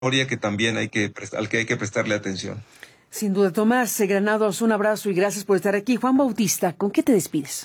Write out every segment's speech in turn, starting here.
historia que también al que hay que prestarle atención. Sin duda, Tomás Granados, un abrazo y gracias por estar aquí. Juan Bautista, ¿con qué te despides?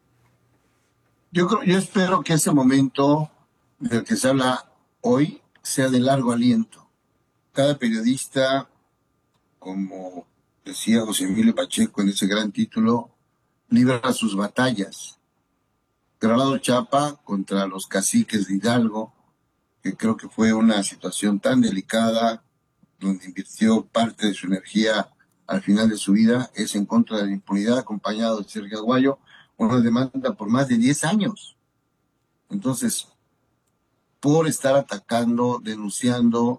Yo espero que ese momento del que se habla hoy sea de largo aliento. Cada periodista, como decía José Emilio Pacheco en ese gran título, libra sus batallas. Grabado Chapa contra los caciques de Hidalgo, que creo que fue una situación tan delicada, donde invirtió parte de su energía al final de su vida, es en contra de la impunidad, acompañado de Sergio Aguayo, una demanda por más de 10 años. Entonces, por estar atacando, denunciando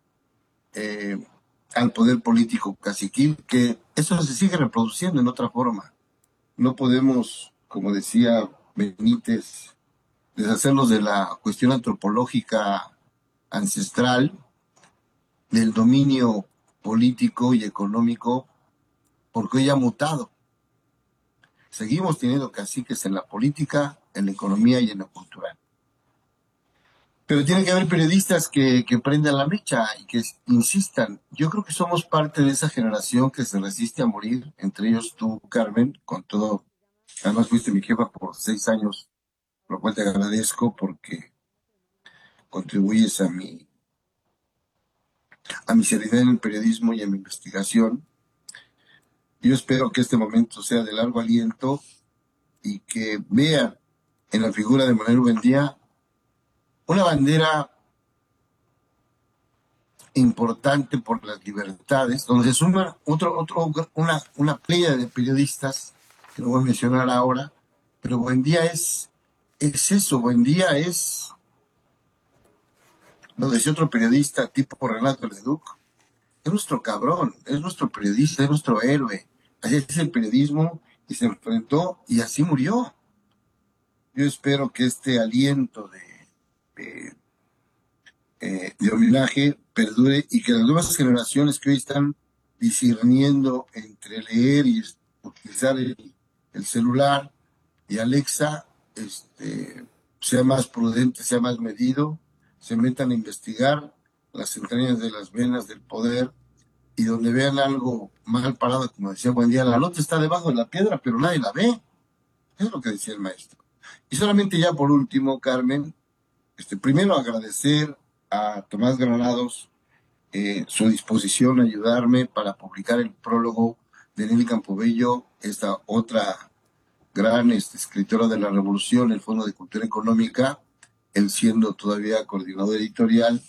al poder político caciquil, que eso se sigue reproduciendo en otra forma. No podemos, como decía Benítez, deshacernos de la cuestión antropológica ancestral, del dominio político y económico, porque hoy ha mutado. Seguimos teniendo caciques en la política, en la economía y en lo cultural. Pero tiene que haber periodistas que prendan la mecha y que insistan. Yo creo que somos parte de esa generación que se resiste a morir, entre ellos tú, Carmen, con todo. Además fuiste mi jefa por 6 años, lo cual te agradezco porque contribuyes a mi seriedad en el periodismo y en mi investigación. Yo espero que este momento sea de largo aliento y que vean en la figura de Manuel Buendía una bandera importante por las libertades, donde se suma una playa de periodistas, que no voy a mencionar ahora, pero Buendía es eso, Buendía es, lo decía otro periodista tipo Renato Leduc, es nuestro cabrón, es nuestro periodista, es nuestro héroe, así es el periodismo, y se enfrentó y así murió. Yo espero que este aliento de homenaje perdure y que las nuevas generaciones que hoy están discerniendo entre leer y utilizar el celular y Alexa, sea más prudente, sea más medido, se metan a investigar las entrañas de las venas del poder y donde vean algo mal parado, como decía Buendía, la nota está debajo de la piedra, pero nadie la ve. Es lo que decía el maestro. Y solamente ya por último, Carmen, primero agradecer a Tomás Granados su disposición a ayudarme para publicar el prólogo de Nelly Campobello, esta otra gran escritora de la Revolución, el Fondo de Cultura Económica, él siendo todavía coordinador editorial,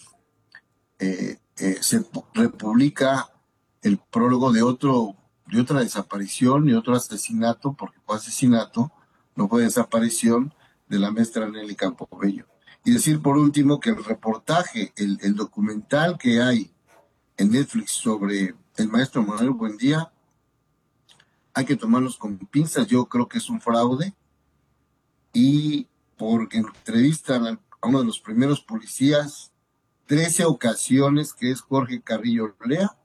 se republica el prólogo de otra desaparición y otro asesinato, porque fue asesinato, no fue desaparición, de la maestra Nelly Campobello. Y decir por último que el reportaje, el documental que hay en Netflix sobre el maestro Manuel Buendía, hay que tomarlos con pinzas. Yo creo que es un fraude, y porque entrevistan a uno de los primeros policías 13 ocasiones, que es Jorge Carrillo Lea,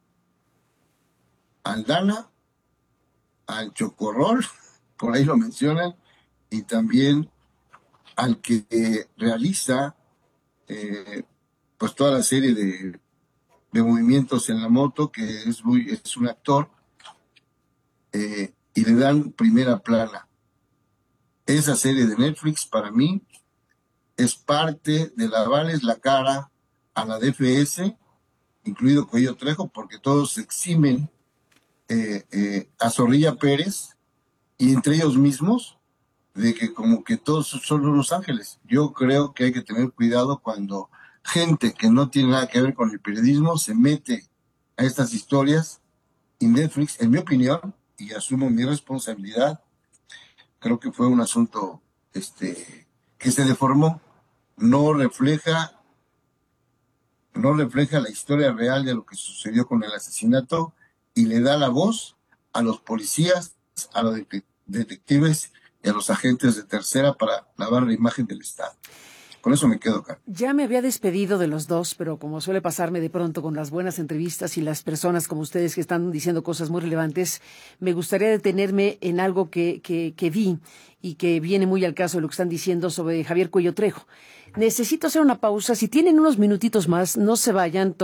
Aldana, al Chocorrol, por ahí lo mencionan, y también al que realiza pues toda la serie de movimientos en la moto, que es un actor, y le dan primera plana. Esa serie de Netflix para mí es parte de lavarles la cara a la DFS, incluido Cuello Trejo, porque todos eximen a Zorrilla Pérez y entre ellos mismos de que como que todos son unos ángeles. Yo creo que hay que tener cuidado cuando gente que no tiene nada que ver con el periodismo se mete a estas historias, y Netflix, en mi opinión, y asumo mi responsabilidad, creo que fue un asunto que se deformó, no refleja la historia real de lo que sucedió con el asesinato, y le da la voz a los policías, a los detectives y a los agentes de tercera para lavar la imagen del Estado. Con eso me quedo, Carmen. Ya me había despedido de los dos, pero como suele pasarme de pronto con las buenas entrevistas y las personas como ustedes que están diciendo cosas muy relevantes, me gustaría detenerme en algo que vi y que viene muy al caso de lo que están diciendo sobre Javier Cuello Trejo. Necesito hacer una pausa. Si tienen unos minutitos más, no se vayan.